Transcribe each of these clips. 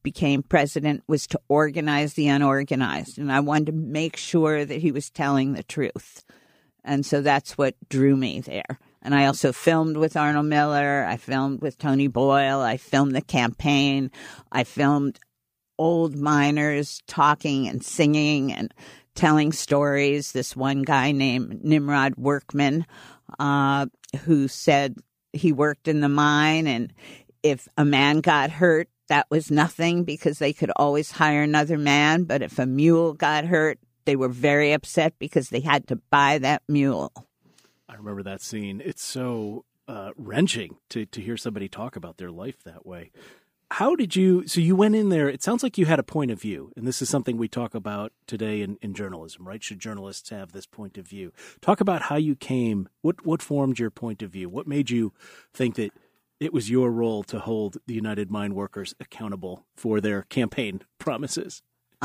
became president was to organize the unorganized. And I wanted to make sure that he was telling the truth. And so that's what drew me there. And I also filmed with Arnold Miller. I filmed with Tony Boyle. I filmed the campaign. I filmed old miners talking and singing and telling stories. This one guy named Nimrod Workman, who said he worked in the mine, and if a man got hurt, that was nothing because they could always hire another man. But if a mule got hurt, they were very upset because they had to buy that mule. I remember that scene. It's so wrenching to hear somebody talk about their life that way. How did you, so you went in there, it sounds like you had a point of view, and this is something we talk about today in journalism, right? Should journalists have this point of view? Talk about how you came, what formed your point of view? What made you think that it was your role to hold the United Mine Workers accountable for their campaign promises?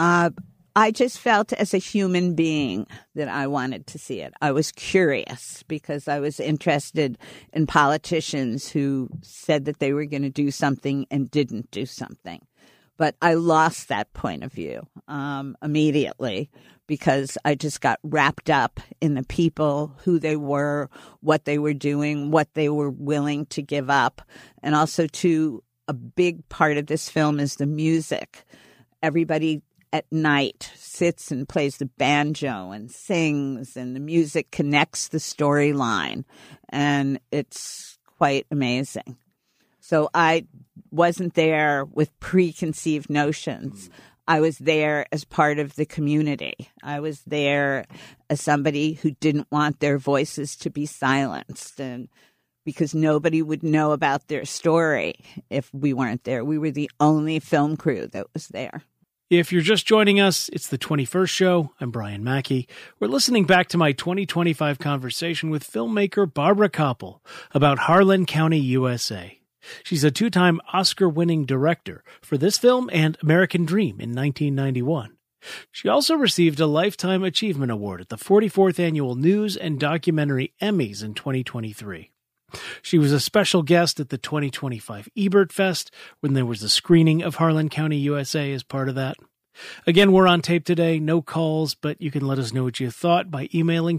I just felt as a human being that I wanted to see it. I was curious because I was interested in politicians who said that they were going to do something and didn't do something. But I lost that point of view immediately because I just got wrapped up in the people, who they were, what they were doing, what they were willing to give up. And also, too, a big part of this film is the music. Everybody at night sits and plays the banjo and sings, and the music connects the storyline, and it's quite amazing. So I wasn't there with preconceived notions. I was there as part of the community. I was there as somebody who didn't want their voices to be silenced, and because nobody would know about their story if we weren't there. We were the only film crew that was there. If you're just joining us, it's the 21st show. I'm Brian Mackey. We're listening back to my 2025 conversation with filmmaker Barbara Kopple about Harlan County, USA. She's a two-time Oscar-winning director for this film and American Dream in 1991. She also received a Lifetime Achievement Award at the 44th Annual News and Documentary Emmys in 2023. She was a special guest at the 2025 Ebert Fest when there was a screening of Harlan County, USA as part of that. Again, we're on tape today, no calls, but you can let us know what you thought by emailing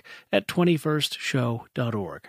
talk@21stshow.org.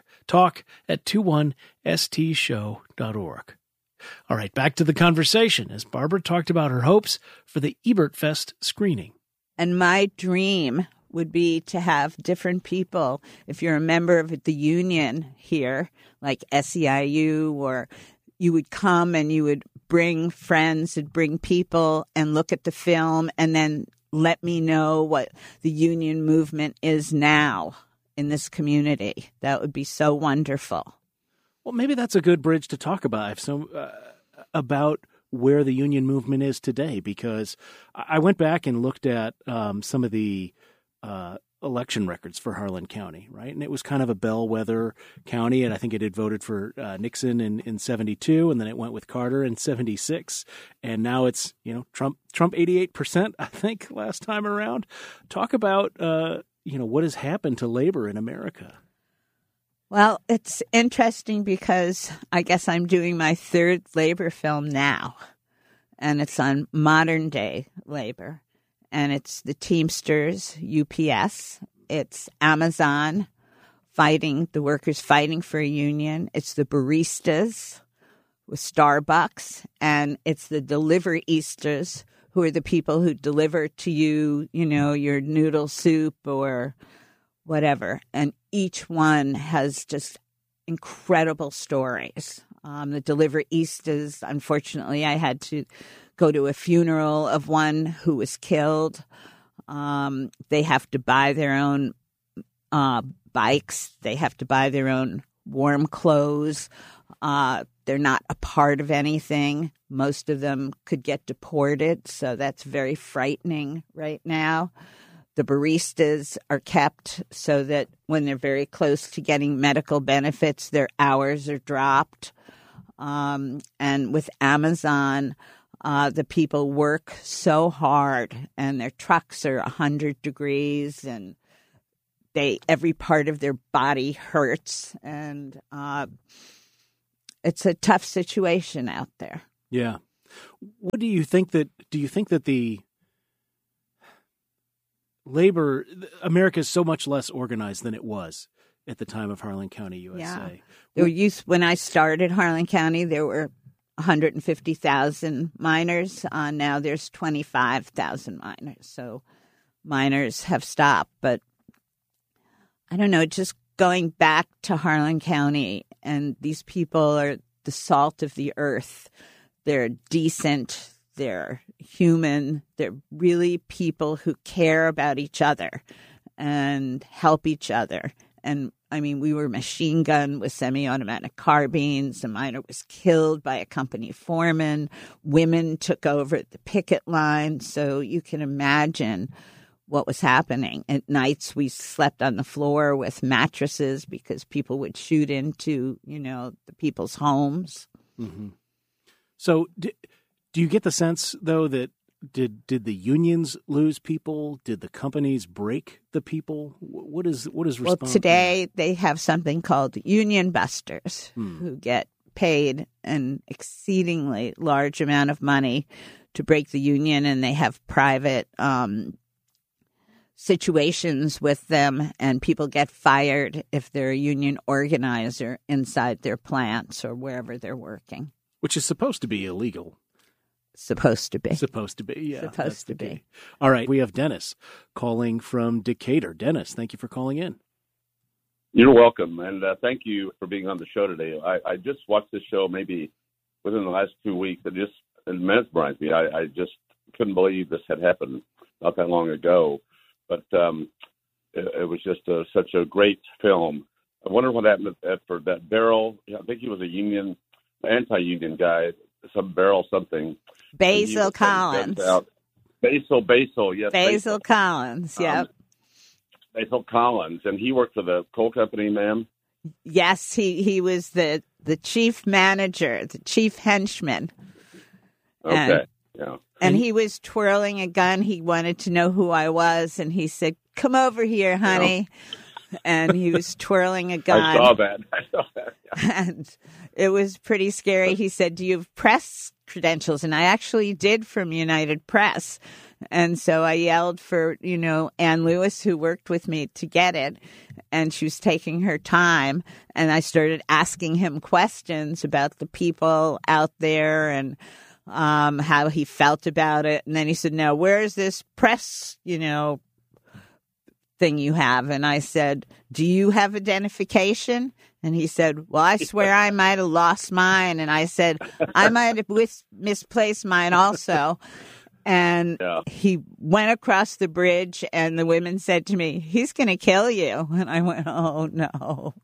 talk@21stshow.org. All right, back to the conversation as Barbara talked about her hopes for the Ebert Fest screening. And my dream would be to have different people. If you're a member of the union here, like SEIU, or you would come and you would bring friends and bring people and look at the film and then let me know what the union movement is now in this community. That would be so wonderful. Well, maybe that's a good bridge to talk about. About where the union movement is today, because I went back and looked at some of the election records for Harlan County, right? And it was kind of a bellwether county, and I think it had voted for Nixon in 72, and then it went with Carter in 76, and now it's, Trump 88%, I think, last time around. Talk about, what has happened to labor in America. Well, it's interesting because I guess I'm doing my third labor film now, and it's on modern day labor. And it's the Teamsters, UPS. It's Amazon the workers fighting for a union. It's the baristas with Starbucks. And it's the deliveryistas, who are the people who deliver to you, your noodle soup or whatever. And each one has just incredible stories. The deliveryistas, unfortunately, I had to go to a funeral of one who was killed. They have to buy their own bikes. They have to buy their own warm clothes. They're not a part of anything. Most of them could get deported, so that's very frightening right now. The baristas are kept so that when they're very close to getting medical benefits, their hours are dropped. And with Amazon, the people work so hard, and their trucks are 100 degrees, and every part of their body hurts, and it's a tough situation out there. Yeah. What do you think that the labor, America is so much less organized than it was at the time of Harlan County, USA? Yeah. When I started Harlan County, there were 150,000 miners. Now there's 25,000 miners. So miners have stopped. But I don't know, just going back to Harlan County, and these people are the salt of the earth. They're decent. They're human. They're really people who care about each other and help each other. And I mean, we were machine gunned with semi-automatic carbines. A miner was killed by a company foreman. Women took over the picket line. So you can imagine what was happening. At nights, we slept on the floor with mattresses because people would shoot into, the people's homes. Mm-hmm. So do you get the sense, though, that did the unions lose people? Did the companies break the people? What is responsible? Well, today they have something called union busters who get paid an exceedingly large amount of money to break the union, and they have private situations with them, and people get fired if they're a union organizer inside their plants or wherever they're working. Which is supposed to be illegal. Supposed to be. Supposed to be, yeah. Supposed to be. All right, we have Dennis calling from Decatur. Dennis, thank you for calling in. You're welcome, and thank you for being on the show today. I just watched this show maybe within the last 2 weeks. It mesmerized me. I just couldn't believe this had happened not that long ago. But it was just such a great film. I wonder what happened for that Beryl. I think he was a anti-union guy, some Beryl something. Basil Collins. Basil, yes. Basil Collins, yeah. Basil Collins, and he worked for the coal company, ma'am? Yes, he was the chief manager, the chief henchman. Okay, yeah. And he was twirling a gun. He wanted to know who I was, and he said, "Come over here, honey." Yeah. And he was twirling a gun. I saw that. Yeah. And it was pretty scary. He said, "Do you have press credentials?" And I actually did from United Press. And so I yelled for, Ann Lewis, who worked with me, to get it. And she was taking her time. And I started asking him questions about the people out there and how he felt about it. And then he said, "Now, where's this press, thing you have?" And I said, "Do you have identification?" And he said, "Well, I swear I might have lost mine." And I said, "I might have misplaced mine also." And he went across the bridge, and the women said to me, "He's going to kill you." And I went, "Oh, no."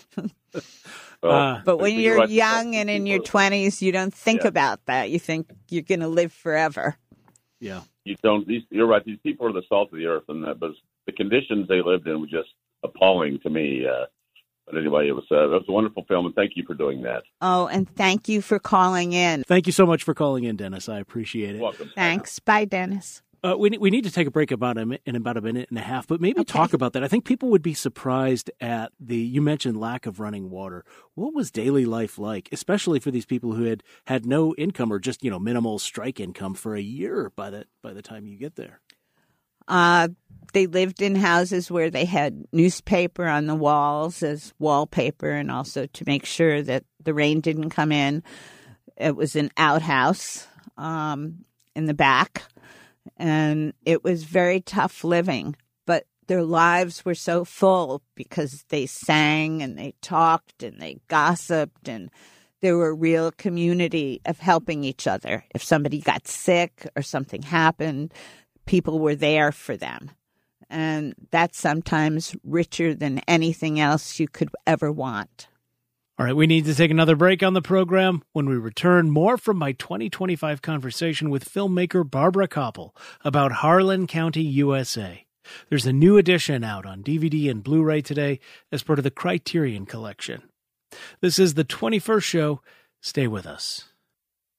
But when you're young and in your 20s, you don't think about that. You think you're going to live forever. Yeah. You don't. You're right. These people are the salt of the earth, and but the conditions they lived in were just appalling to me. But anyway, it was a wonderful film, and thank you for doing that. Oh, and thank you for calling in. Thank you so much for calling in, Dennis. I appreciate it. Welcome. Thanks. Bye, Dennis. We need to take a break in about a minute and a half, but maybe talk about that. I think people would be surprised at you mentioned lack of running water. What was daily life like, especially for these people who had no income or just, minimal strike income for a year by the time you get there? They lived in houses where they had newspaper on the walls as wallpaper, and also to make sure that the rain didn't come in. It was an outhouse in the back. And it was very tough living, but their lives were so full because they sang and they talked and they gossiped, and there were a real community of helping each other. If somebody got sick or something happened, people were there for them. And that's sometimes richer than anything else you could ever want. All right, we need to take another break on the program. When we return, more from my 2025 conversation with filmmaker Barbara Kopple about Harlan County, USA. There's a new edition out on DVD and Blu-ray today as part of the Criterion Collection. This is the 21st show. Stay with us.